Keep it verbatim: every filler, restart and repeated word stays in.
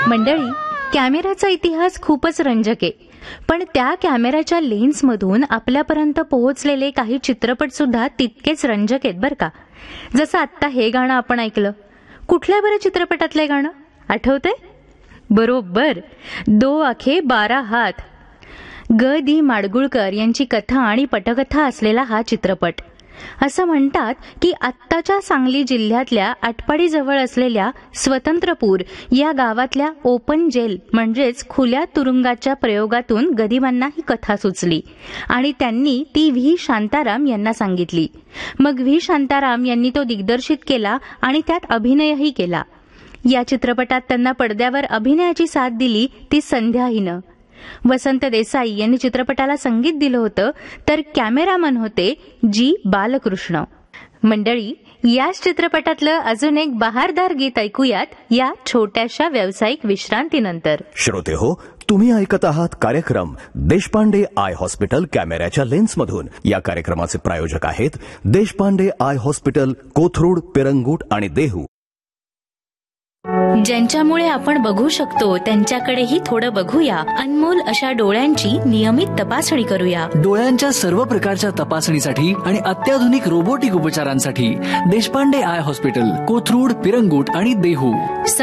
मंडळी, कॅमेऱ्याचा इतिहास खूपच रंजक आहे, पण त्या कॅमेऱ्याच्या लेन्समधून आपल्यापर्यंत पोहोचलेले काही चित्रपट सुद्धा तितकेच रंजक आहेत बरं का. जसं आत्ता हे गाणं आपण ऐकलं. कुठल्या बरं चित्रपटातलं गाणं आठवतंय? बरोबर, दो आखे बारा हात. ग दी माडगुळकर यांची कथा आणि पटकथा असलेला हा चित्रपट. असं म्हणतात की आत्ताच्या सांगली जिल्ह्यातल्या आटपाडीजवळ असलेल्या स्वतंत्रपूर या गावातल्या ओपन जेल म्हणजेच खुल्या तुरुंगाच्या प्रयोगातून गदिमांना ही कथा सुचली आणि त्यांनी ती व्ही शांताराम यांना सांगितली. मग व्ही शांताराम यांनी तो दिग्दर्शित केला आणि त्यात अभिनयही केला. या चित्रपटात त्यांना पडद्यावर अभिनयाची साथ दिली ती संध्या हिनं. वसंत देसाई यांनी चित्रपटाला संगीत दिलं होतं, तर कॅमेरामन होते जी बालकृष्ण. मंडळी, याच चित्रपटातलं अजून एक बहारदार गीत ऐकूयात या छोट्याशा व्यावसायिक विश्रांतीनंतर. श्रोते हो, तुम्ही ऐकत आहात कार्यक्रम देशपांडे आय हॉस्पिटल कॅमेऱ्याच्या लेन्समधून. या कार्यक्रमाचे प्रायोजक आहेत देशपांडे आय हॉस्पिटल, कोथरूड, पिरंगुट आणि देहू. ज्यांच्यामुळे आपण बघू शकतो त्यांच्याकडेही थोडं बघूया. अनमोल अशा डोळ्यांची नियमित तपासणी करूया. डोळ्यांच्या सर्व प्रकारच्या तपासणीसाठी आणि अत्याधुनिक रोबोटिक उपचारांसाठी देशपांडे आय हॉस्पिटल, कोथरूड, पिरंगुट आणि देहू.